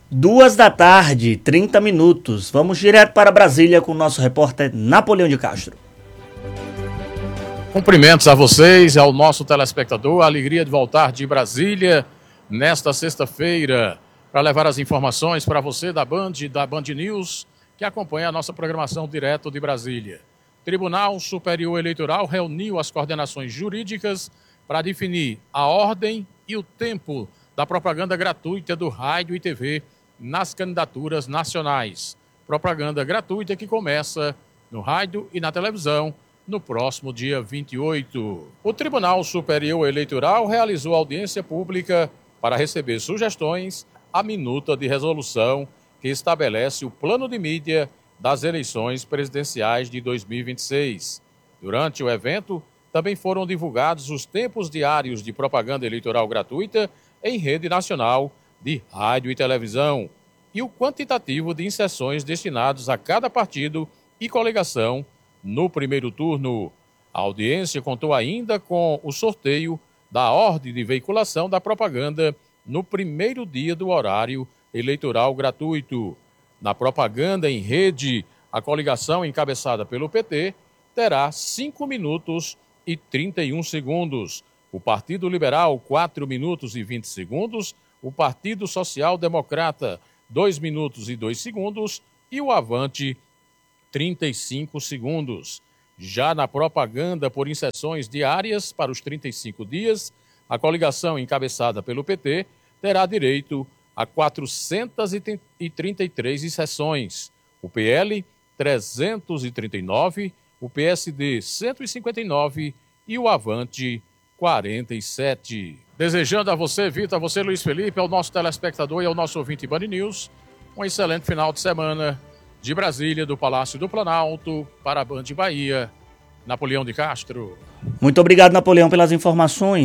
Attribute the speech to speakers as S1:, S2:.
S1: 2 da tarde, 30 minutos. Vamos direto para Brasília com o nosso repórter Napoleão de Castro.
S2: Cumprimentos a vocês, ao nosso telespectador. A alegria de voltar de Brasília nesta sexta-feira para levar as informações para você da Band News, que acompanha a nossa programação direto de Brasília. Tribunal Superior Eleitoral reuniu as coordenações jurídicas para definir a ordem e o tempo da propaganda gratuita do rádio e TV nas candidaturas nacionais. Propaganda gratuita que começa no rádio e na televisão no próximo dia 28. O Tribunal Superior Eleitoral realizou audiência pública para receber sugestões à minuta de resolução que estabelece o plano de mídia das eleições presidenciais de 2026. Durante o evento, também foram divulgados os tempos diários de propaganda eleitoral gratuita em rede nacional de rádio e televisão e o quantitativo de inserções destinados a cada partido e coligação no primeiro turno. A audiência contou ainda com o sorteio da ordem de veiculação da propaganda no primeiro dia do horário eleitoral gratuito. Na propaganda em rede, a coligação encabeçada pelo PT terá 5 minutos e 31 segundos. O Partido Liberal, 4 minutos e 20 segundos. O Partido Social Democrata, 2 minutos e 2 segundos. E o Avante, 35 segundos. Já na propaganda por inserções diárias para os 35 dias, a coligação encabeçada pelo PT terá direito a 433 inserções. O PL, 339, o PSD, 159 e o Avante, 47. Desejando a você, Vitor, a você, Luiz Felipe, ao nosso telespectador e ao nosso ouvinte Band News, um excelente final de semana de Brasília, do Palácio do Planalto, para a Band Bahia, Napoleão de Castro.
S1: Muito obrigado, Napoleão, pelas informações.